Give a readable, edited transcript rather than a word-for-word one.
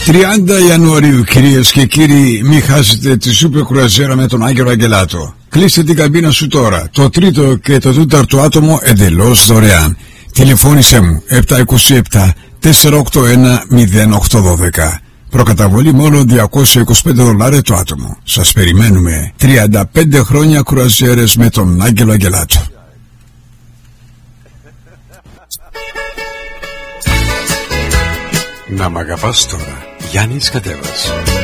30 Ιανουαρίου, κυρίες και κύριοι, μην χάσετε τη σούπερ κρουαζιέρα με τον Άγγελο Αγγελάτο. Κλείστε την καμπίνα σου τώρα. Το τρίτο και το τέταρτο άτομο εντελώς δωρεάν. Τηλεφώνησέ μου 727 481 0812. Προκαταβολή μόνο $225 το άτομο. Σας περιμένουμε. 35 χρόνια κρουαζιέρες με τον Άγγελο Αγγελάτο. Να μ' αγαπάς τώρα, Γιάννης Κατέβας.